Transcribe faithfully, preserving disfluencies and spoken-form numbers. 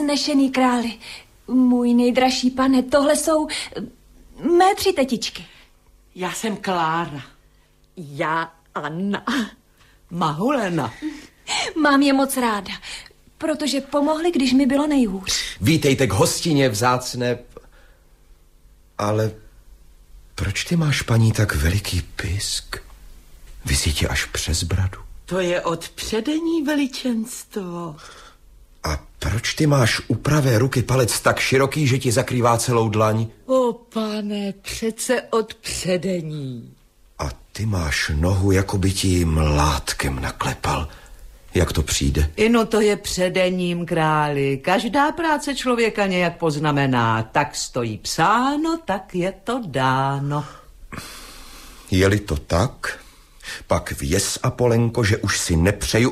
vznešený králi, můj nejdražší pane, tohle jsou mé tři tetičky. Já jsem Klára. Já Anna. Mahulena. Mám je moc ráda, protože pomohli, když mi bylo nejhůř. Vítejte k hostině vzácné. Ale proč ty máš, paní, tak veliký pysk? Visí ti až přes bradu. To je od předení, veličenstvo. A proč ty máš u pravé ruky palec tak široký, že ti zakrývá celou dlaň? O, pane, přece od předení. A ty máš nohu, jako by ti mlátkem naklepal. Jak to přijde? Ino to je předením, králi. Každá práce člověka nějak poznamená. Tak stojí psáno, tak je to dáno. Je-li to tak, pak věz, Apolenko, že už si nepřeju,